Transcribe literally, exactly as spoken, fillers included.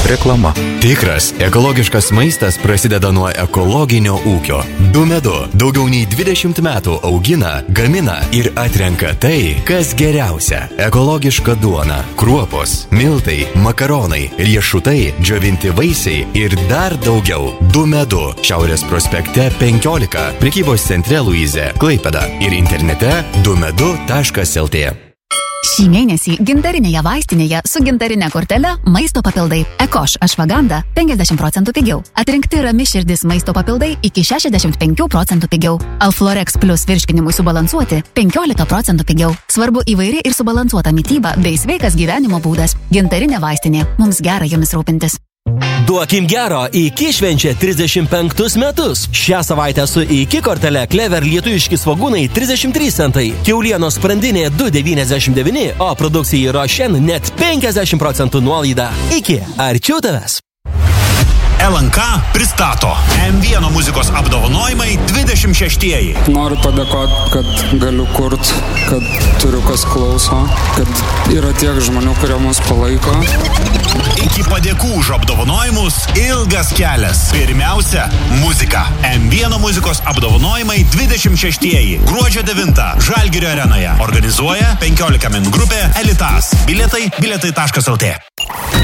Reklama. Tikras ekologiškas maistas prasideda nuo ekologinio ūkio. Du medu daugiau nei dvidešimt metų augina, gamina ir atrenka tai, kas geriausia. Ekologiška duona, kruopos, miltai, makaronai, riešutai, džiovinti vaisiai ir dar daugiau. Du medu Šiaurės prospekte penkiolika, prekybos centre Luize, Klaipėda ir internete du medu taškas el tė. Šį mėnesį gintarinėje vaistinėje su gintarinė kortele maisto papildai. Ekoš ašvaganda penkiasdešimt procentų pigiau. Atrinkti rami širdis maisto papildai iki šešiasdešimt penkių procentų pigiau. Alflorex plus virškinimui subalansuoti penkiolika procentų pigiau. Svarbu įvairi ir subalansuota mityba bei sveikas gyvenimo būdas. Gintarinė vaistinė. Mums gera jomis rūpintis. Duokim gero, iki švenčia trisdešimt penktus metus. Šią savaitę su iki kortele Clever lietuviški svogūnai trisdešimt trys centai, kiaulienos sprandinė du devyniasdešimt devyni, o produkcijai Rošen net penkiasdešimt procentų nuolaida. Iki, arčiau tavęs. L N K pristato M vienas muzikos apdovanojimai dvidešimt šeštieji. Noriu padėkoti, kad galiu kurt, kad turiu kas klauso, kad yra tiek žmonių, kurie mus palaiko. Iki padėkų už apdovanojimus ilgas kelias. Pirmiausia, muzika. M vienas muzikos apdovanojimai dvidešimt šeštieji. Gruodžio devintą Žalgirio arenoje. Organizuoja penkiolika min grupė Elitas. Bilietai bilietai taškas el tė.